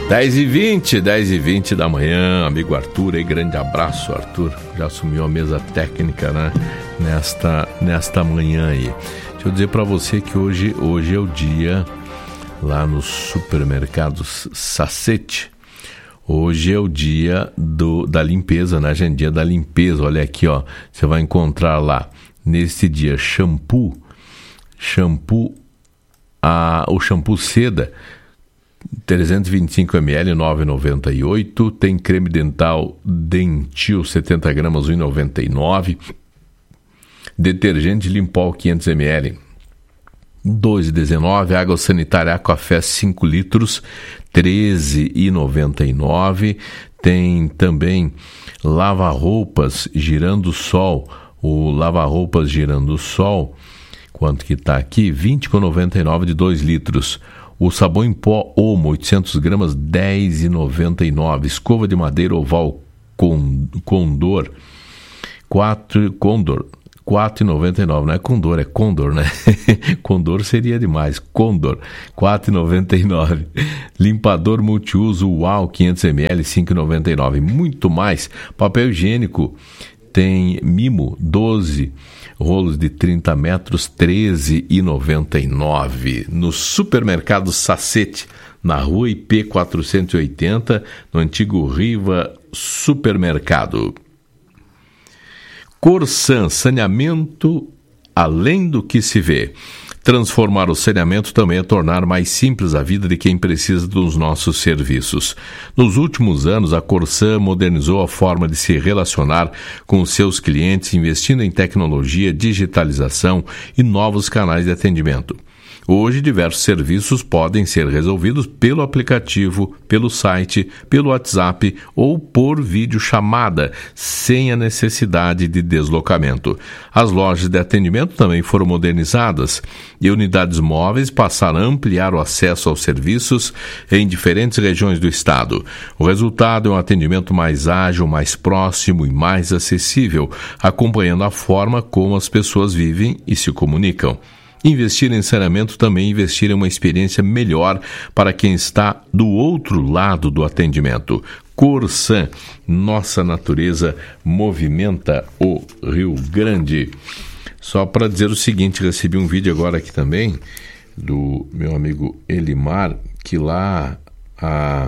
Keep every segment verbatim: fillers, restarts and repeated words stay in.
dez e vinte, dez e vinte da manhã, amigo Arthur, aí, grande abraço, Arthur, já assumiu a mesa técnica, né, nesta, nesta manhã aí. Deixa eu dizer para você que hoje, hoje é o dia, lá nos supermercados Sacete, hoje é o dia do, da limpeza, né, gente, dia da limpeza, olha aqui, ó, você vai encontrar lá, nesse dia, shampoo, shampoo, a, o shampoo seda, trezentos e vinte e cinco mililitros, nove reais e noventa e oito centavos. Tem creme dental Dentil, setenta gramas, um real e noventa e nove centavos. Detergente Limpol, quinhentos mililitros, dois reais e dezenove centavos. Água sanitária Aquafé, cinco litros, treze reais e noventa e nove centavos. Tem também lava-roupas Girando Sol. O lava-roupas Girando Sol, quanto que está aqui? vinte reais e noventa e nove centavos de dois litros. O sabão em pó Omo, oitocentos gramas, dez reais e noventa e nove centavos. Escova de madeira oval Condor, quatro, Condor, quatro reais e noventa e nove centavos. Não é Condor, é Condor, né? Condor seria demais. Condor, quatro reais e noventa e nove centavos. Limpador multiuso Uau, quinhentos mililitros, cinco reais e noventa e nove centavos. Muito mais. Papel higiênico tem Mimo, doze rolos de trinta metros, treze reais e noventa e nove centavos. No supermercado Sacete, na rua I P quatrocentos e oitenta, no antigo Riva Supermercado. Corsan, saneamento além do que se vê. Transformar o saneamento também é tornar mais simples a vida de quem precisa dos nossos serviços. Nos últimos anos, a Corsan modernizou a forma de se relacionar com seus clientes, investindo em tecnologia, digitalização e novos canais de atendimento. Hoje, diversos serviços podem ser resolvidos pelo aplicativo, pelo site, pelo WhatsApp ou por videochamada, sem a necessidade de deslocamento. As lojas de atendimento também foram modernizadas e unidades móveis passaram a ampliar o acesso aos serviços em diferentes regiões do estado. O resultado é um atendimento mais ágil, mais próximo e mais acessível, acompanhando a forma como as pessoas vivem e se comunicam. Investir em saneamento também é investir em uma experiência melhor para quem está do outro lado do atendimento. Corsan, nossa natureza movimenta o Rio Grande. Só para dizer o seguinte, recebi um vídeo agora aqui também do meu amigo Elimar, que lá a,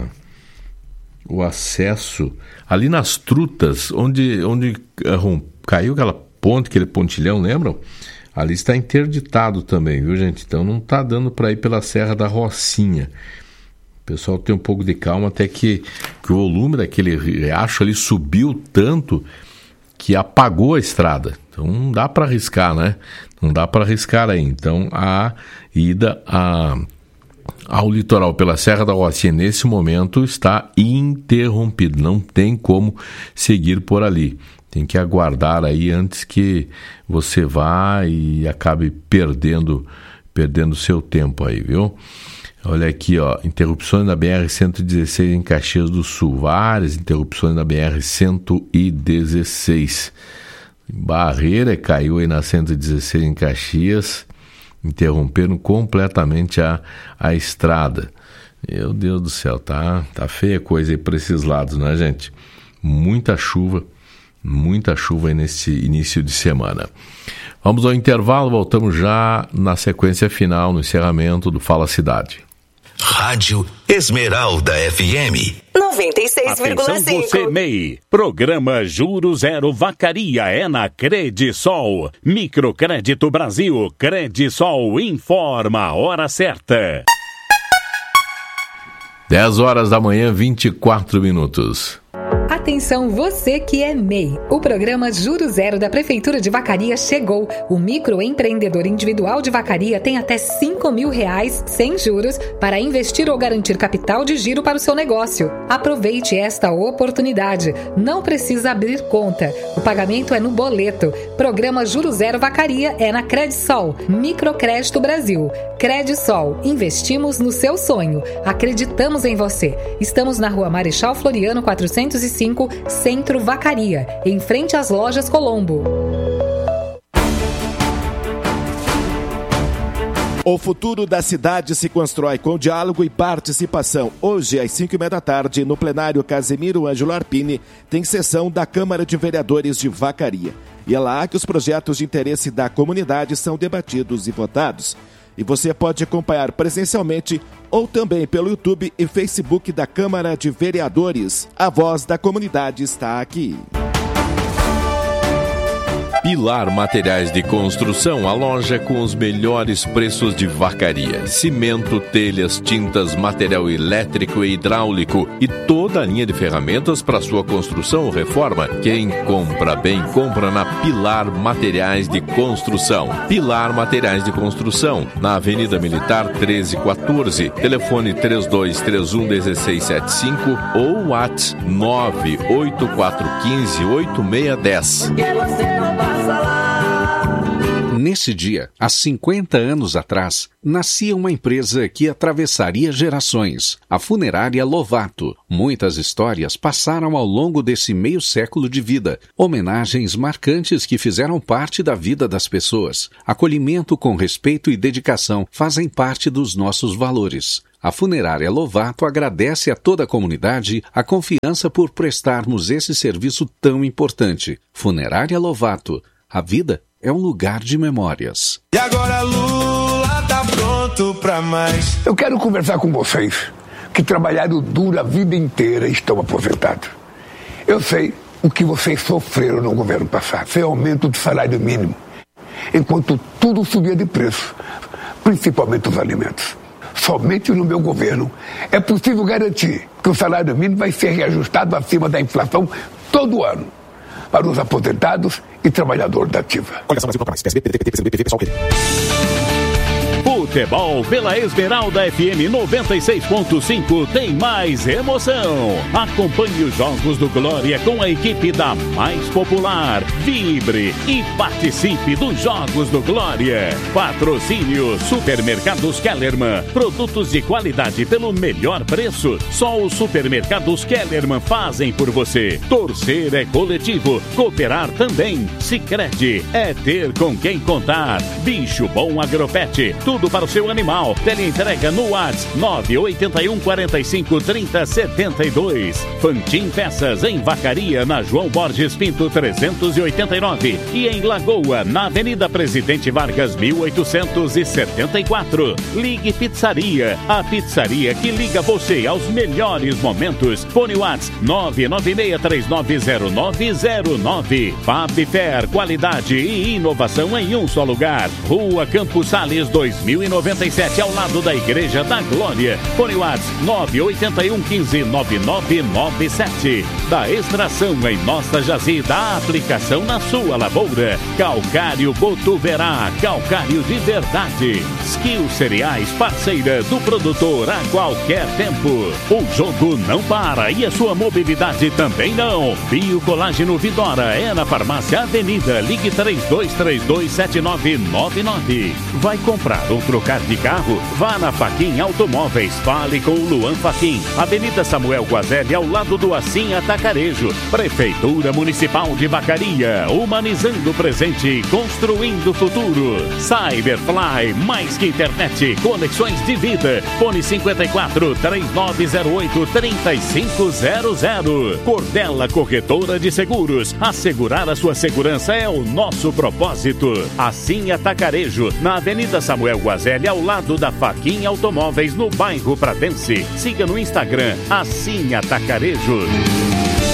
o acesso, ali nas Trutas, onde, onde uh, caiu aquela ponte, aquele pontilhão, lembram? Ali está interditado também, viu, gente? Então não está dando para ir pela Serra da Rocinha. O pessoal tem um pouco de calma, até que, que o volume daquele riacho ali subiu tanto que apagou a estrada. Então não dá para arriscar, né? Não dá para arriscar aí. Então a ida a, ao litoral pela Serra da Rocinha nesse momento está interrompido. Não tem como seguir por ali. Tem que aguardar aí antes que você vá e acabe perdendo perdendo seu tempo aí, viu? Olha aqui, ó, interrupções na B R cento e dezesseis em Caxias do Sul, várias interrupções na B R cento e dezesseis. Barreira caiu aí na cento e dezesseis em Caxias, interrompendo completamente a, a estrada. Meu Deus do céu, tá, tá feia a coisa aí para esses lados, né, gente? Muita chuva. Muita chuva aí nesse início de semana. Vamos ao intervalo, voltamos já na sequência final, no encerramento do Fala Cidade. Rádio Esmeralda F M noventa e seis vírgula cinco. Atenção você, M E I. Programa Juro Zero Vacaria é na Credisol. Microcrédito Brasil. Credisol informa a hora certa. dez horas da manhã, vinte e quatro minutos. Atenção você que é M E I. O programa Juro Zero da Prefeitura de Vacaria chegou. O microempreendedor individual de Vacaria tem até cinco mil reais sem juros para investir ou garantir capital de giro para o seu negócio. Aproveite esta oportunidade. Não precisa abrir conta. O pagamento é no boleto. Programa Juro Zero Vacaria é na Credisol. Microcrédito Brasil. Credisol. Investimos no seu sonho. Acreditamos em você. Estamos na Rua Marechal Floriano quatrocentos e cinco, Centro Vacaria, em frente às lojas Colombo. O futuro da cidade se constrói com diálogo e participação. Hoje, às cinco e meia da tarde, no plenário Casemiro Ângelo Arpini, tem sessão da Câmara de Vereadores de Vacaria. E é lá que os projetos de interesse da comunidade são debatidos e votados. E você pode acompanhar presencialmente ou também pelo YouTube e Facebook da Câmara de Vereadores. A voz da comunidade está aqui. Pilar Materiais de Construção, a loja com os melhores preços de Vacaria. Cimento, telhas, tintas, material elétrico e hidráulico e toda a linha de ferramentas para sua construção ou reforma. Quem compra bem, compra na Pilar Materiais de Construção. Pilar Materiais de Construção, na Avenida Militar treze quatorze, telefone três dois três um um seis sete cinco ou WhatsApp nove oito quatro um cinco oito seis um zero. Nesse dia, há cinquenta anos atrás, nascia uma empresa que atravessaria gerações, a Funerária Lovato. Muitas histórias passaram ao longo desse meio século de vida, homenagens marcantes que fizeram parte da vida das pessoas. Acolhimento com respeito e dedicação fazem parte dos nossos valores. A Funerária Lovato agradece a toda a comunidade a confiança por prestarmos esse serviço tão importante. Funerária Lovato. A vida é um lugar de memórias. E agora Lula tá pronto pra mais. Eu quero conversar com vocês que trabalharam duro a vida inteira e estão aposentados. Eu sei o que vocês sofreram no governo passado. Foi aumento do salário mínimo, enquanto tudo subia de preço, principalmente os alimentos. Somente no meu governo é possível garantir que o salário mínimo vai ser reajustado acima da inflação todo ano para os aposentados e trabalhadores da ativa. Futebol pela Esmeralda F M noventa e seis ponto cinco tem mais emoção. Acompanhe os Jogos do Glória com a equipe da mais popular. Vibre e participe dos Jogos do Glória. Patrocínio Supermercados Kellerman. Produtos de qualidade pelo melhor preço. Só os Supermercados Kellerman fazem por você. Torcer é coletivo. Cooperar também. Sicredi é ter com quem contar. Bicho Bom Agropet. Tudo para o seu animal. Teleentrega no WhatsApp nove oito um quatro cinco três zero sete dois. Fantin Peças em Vacaria, na João Borges Pinto trezentos e oitenta e nove e em Lagoa, na Avenida Presidente Vargas mil oitocentos e setenta e quatro. Ligue Pizzaria, a pizzaria que liga você aos melhores momentos. Fone WhatsApp nove nove seis três nove zero nove zero nove. Fabfer, qualidade e inovação em um só lugar. Rua Campos Sales dois mil e noventa e sete, ao lado da Igreja da Glória. Fone WhatsApp nove oito um um cinco nove nove nove sete. Da extração em nossa jazida, a aplicação na sua lavoura. Calcário Botuverá, calcário de verdade. Skill Cereais, parceira do produtor a qualquer tempo. O jogo não para e a sua mobilidade também não. Biocolágeno Vidora é na Farmácia Avenida. Ligue três dois três dois sete nove nove nove. Vai comprar ou trocar de carro? Vá na Faquin Automóveis. Fale com o Luan Faquin. Avenida Samuel Guazelli, ao lado do Assim Atacarejo. Prefeitura Municipal de Vacaria. Humanizando o presente, construindo o futuro. Cyberfly, mais que internet, conexões de vida. Fone cinquenta e quatro, três nove zero oito, três cinco zero zero. Cordela Corretora de Seguros. Assegurar a sua segurança é o nosso propósito. Assim Atacarejo, na Avenida Samuel Guazelli, ao lado da Faquin Automóveis, no bairro Pradense. Siga no Instagram, Assim Atacarejo.